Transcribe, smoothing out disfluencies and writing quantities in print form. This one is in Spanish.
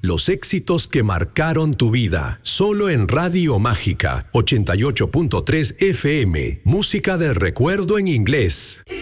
Los éxitos que marcaron tu vida. Solo en Radio Mágica 88.3 FM. Música del recuerdo en inglés.